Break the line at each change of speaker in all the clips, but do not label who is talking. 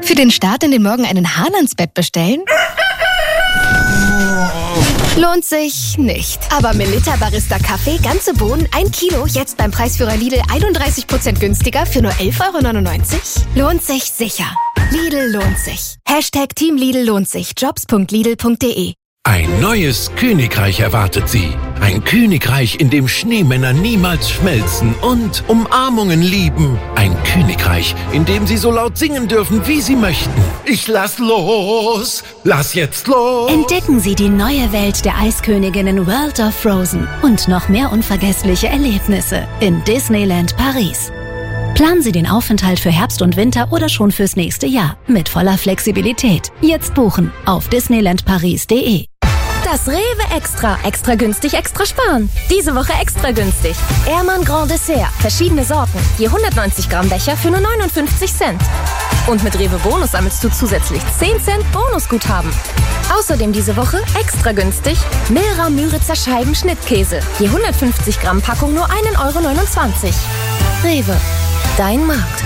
Für den Start in den Morgen einen Hahn-ans-Bett bestellen? Lohnt sich nicht. Aber Melitta Barista Kaffee, ganze Bohnen, 1 Kilo, jetzt beim Preisführer Lidl 31% günstiger für nur 11,99 €? Lohnt sich sicher. Lidl lohnt sich. #Team Lidl lohnt sich. Jobs.lidl.de.
Ein neues Königreich erwartet Sie. Ein Königreich, in dem Schneemänner niemals schmelzen und Umarmungen lieben. Ein Königreich, in dem Sie so laut singen dürfen, wie Sie möchten. Ich lass los! Lass jetzt los!
Entdecken Sie die neue Welt der Eisköniginnen World of Frozen und noch mehr unvergessliche Erlebnisse in Disneyland Paris. Planen Sie den Aufenthalt für Herbst und Winter oder schon fürs nächste Jahr mit voller Flexibilität. Jetzt buchen auf disneylandparis.de.
Das Rewe Extra. Extra günstig, extra sparen. Diese Woche extra günstig. Ehrmann Grand Dessert. Verschiedene Sorten. Je 190 Gramm Becher für nur 59 Cent. Und mit Rewe Bonus sammelst du zusätzlich 10 Cent Bonusguthaben. Außerdem diese Woche extra günstig Milra Müritzer Scheiben Schnittkäse. Je 150 Gramm Packung nur 1,29 €. Rewe. Dein Markt.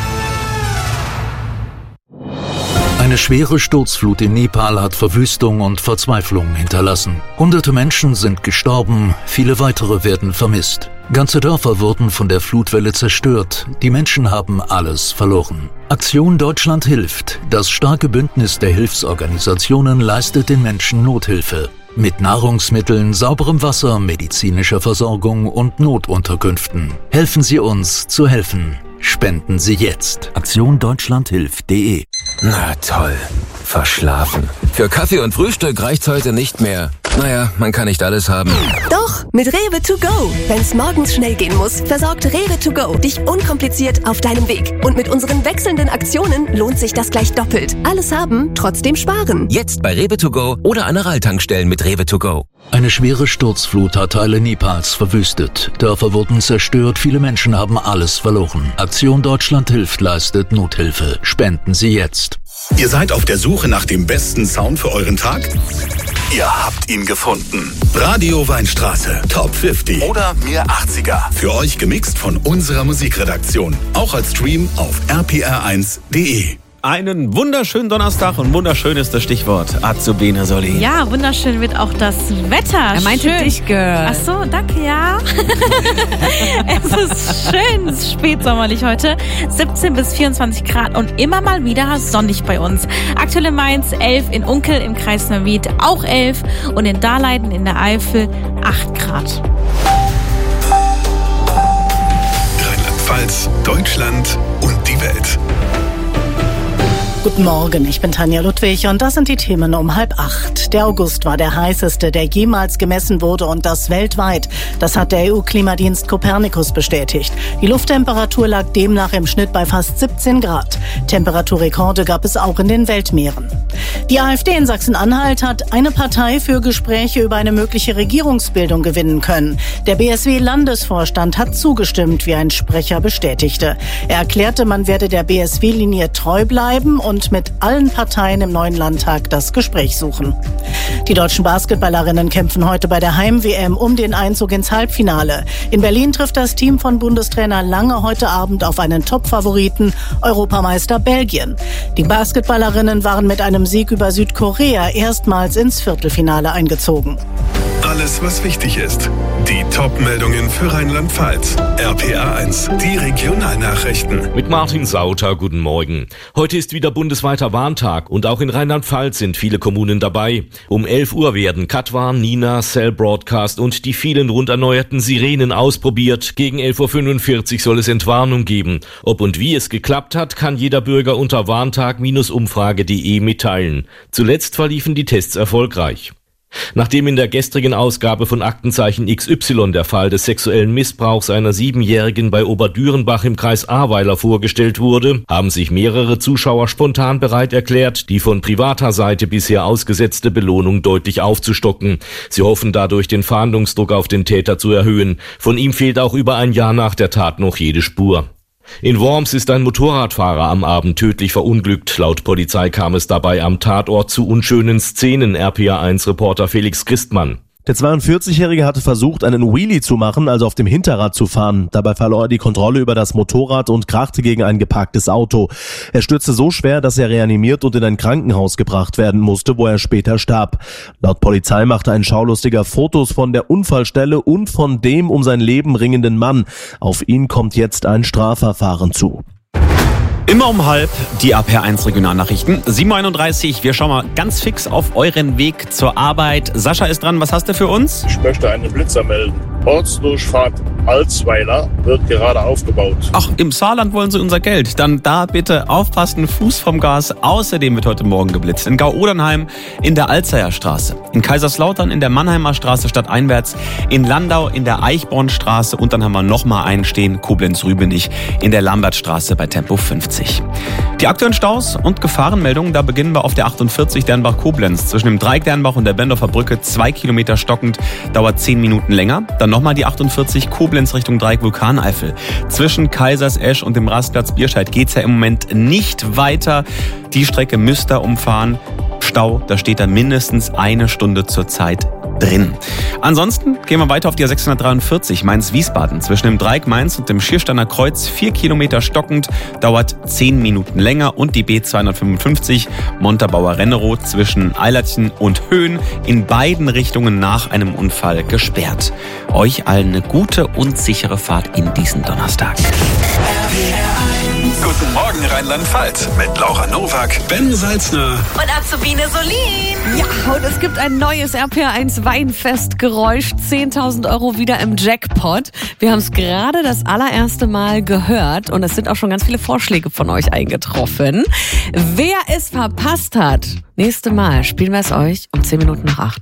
Eine schwere Sturzflut in Nepal hat Verwüstung und Verzweiflung hinterlassen. Hunderte Menschen sind gestorben, viele weitere werden vermisst. Ganze Dörfer wurden von der Flutwelle zerstört. Die Menschen haben alles verloren. Aktion Deutschland hilft. Das starke Bündnis der Hilfsorganisationen leistet den Menschen Nothilfe. Mit Nahrungsmitteln, sauberem Wasser, medizinischer Versorgung und Notunterkünften. Helfen Sie uns zu helfen. Spenden Sie jetzt. AktionDeutschlandHilft.de.
Na toll. Verschlafen. Für Kaffee und Frühstück reicht's heute nicht mehr. Naja, man kann nicht alles haben.
Doch, mit Rewe to go. Wenn's morgens schnell gehen muss, versorgt Rewe to go dich unkompliziert auf deinem Weg. Und mit unseren wechselnden Aktionen lohnt sich das gleich doppelt. Alles haben, trotzdem sparen.
Jetzt bei Rewe to go oder an Aral-Tankstellen mit Rewe to go.
Eine schwere Sturzflut hat Teile Nepals verwüstet. Dörfer wurden zerstört, viele Menschen haben alles verloren. Aktion Deutschland hilft leistet Nothilfe. Spenden Sie jetzt.
Ihr seid auf der Suche nach dem besten Sound für euren Tag? Ihr habt ihn gefunden. Radio Weinstraße, Top 50 oder Mir 80er. Für euch gemixt von unserer Musikredaktion. Auch als Stream auf rpr1.de.
Einen wunderschönen Donnerstag und wunderschön ist das Stichwort. Azubine Solli.
Ja, wunderschön wird auch das Wetter.
Er meinte
schön.
dich, Girl.
Ach so, danke, ja. Es ist schön, es ist spätsommerlich heute. 17 bis 24 Grad und immer mal wieder sonnig bei uns. Aktuell in Mainz 11, in Unkel im Kreis Neuwied auch 11 und in Dahlheiden in der Eifel 8 Grad.
Rheinland-Pfalz, Deutschland und die Welt.
Guten Morgen, ich bin Tanja Ludwig und das sind die Themen um 7:30. Der August war der heißeste, der jemals gemessen wurde und das weltweit. Das hat der EU-Klimadienst Copernicus bestätigt. Die Lufttemperatur lag demnach im Schnitt bei fast 17 Grad. Temperaturrekorde gab es auch in den Weltmeeren. Die AfD in Sachsen-Anhalt hat eine Partei für Gespräche über eine mögliche Regierungsbildung gewinnen können. Der BSW-Landesvorstand hat zugestimmt, wie ein Sprecher bestätigte. Er erklärte, man werde der BSW-Linie treu bleiben und mit allen Parteien im neuen Landtag das Gespräch suchen. Die deutschen Basketballerinnen kämpfen heute bei der Heim-WM um den Einzug ins Halbfinale. In Berlin trifft das Team von Bundestrainer Lange heute Abend auf einen Top-Favoriten, Europameister Belgien. Die Basketballerinnen waren mit einem Sieg über Südkorea erstmals ins Viertelfinale eingezogen.
Alles, was wichtig ist. Die Top-Meldungen für Rheinland-Pfalz. RPR1, die Regionalnachrichten.
Mit Martin Sauter, guten Morgen. Heute ist wieder bundesweiter Warntag und auch in Rheinland-Pfalz sind viele Kommunen dabei. Um 11 Uhr werden Katwan, Nina, Cell Broadcast und die vielen rund erneuerten Sirenen ausprobiert. Gegen 11.45 Uhr soll es Entwarnung geben. Ob und wie es geklappt hat, kann jeder Bürger unter warntag-umfrage.de mitteilen. Zuletzt verliefen die Tests erfolgreich. Nachdem in der gestrigen Ausgabe von Aktenzeichen XY der Fall des sexuellen Missbrauchs einer 7-Jährigen bei Oberdürenbach im Kreis Ahrweiler vorgestellt wurde, haben sich mehrere Zuschauer spontan bereit erklärt, die von privater Seite bisher ausgesetzte Belohnung deutlich aufzustocken. Sie hoffen dadurch, den Fahndungsdruck auf den Täter zu erhöhen. Von ihm fehlt auch über ein Jahr nach der Tat noch jede Spur. In Worms ist ein Motorradfahrer am Abend tödlich verunglückt. Laut Polizei kam es dabei am Tatort zu unschönen Szenen, RPR1-Reporter Felix Christmann.
Der 42-Jährige hatte versucht, einen Wheelie zu machen, also auf dem Hinterrad zu fahren. Dabei verlor er die Kontrolle über das Motorrad und krachte gegen ein geparktes Auto. Er stürzte so schwer, dass er reanimiert und in ein Krankenhaus gebracht werden musste, wo er später starb. Laut Polizei machte ein Schaulustiger Fotos von der Unfallstelle und von dem um sein Leben ringenden Mann. Auf ihn kommt jetzt ein Strafverfahren zu.
Immer um 12:30 die RPR1 Regionalnachrichten. 7:31 Uhr, wir schauen mal ganz fix auf euren Weg zur Arbeit. Sascha ist dran, was hast du für uns?
Ich möchte einen Blitzer melden. Ortsdurchfahrt Alsweiler wird gerade aufgebaut.
Ach, im Saarland wollen sie unser Geld. Dann da bitte aufpassen, Fuß vom Gas. Außerdem wird heute Morgen geblitzt. In Gau-Odernheim in der Alzeyer Straße. In Kaiserslautern in der Mannheimer Straße stadteinwärts. In Landau in der Eichbornstraße. Und dann haben wir nochmal einen stehen, Koblenz-Rübenich in der Lambertstraße bei Tempo 50. Die aktuellen Staus und Gefahrenmeldungen, da beginnen wir auf der 48 Dernbach-Koblenz. Zwischen dem Dreieck Dernbach und der Bendorfer Brücke 2 Kilometer stockend, dauert 10 Minuten länger. Dann nochmal die 48 Koblenz Richtung Dreieck Vulkaneifel. Zwischen Kaisersesch und dem Rastplatz Bierscheid geht's ja im Moment nicht weiter. Die Strecke müsst ihr umfahren. Stau, da steht da mindestens 1 Stunde zur Zeit drin. Ansonsten gehen wir weiter auf die A643 Mainz-Wiesbaden. Zwischen dem Dreieck Mainz und dem Schiersteiner Kreuz 4 Kilometer stockend, dauert 10 Minuten länger. Und die B255 Montabaur-Renneroth zwischen Eilertchen und Höhen in beiden Richtungen nach einem Unfall gesperrt. Euch allen eine gute und sichere Fahrt in diesen Donnerstag.
Guten Morgen Rheinland-Pfalz mit Laura Nowak, Ben Salzner
und Azubine Solin. Ja, und es gibt ein neues RPR1 Weinfestgeräusch. 10.000 Euro wieder im Jackpot. Wir haben es gerade das allererste Mal gehört und es sind auch schon ganz viele Vorschläge von euch eingetroffen. Wer es verpasst hat, nächste Mal spielen wir es euch um 7:10.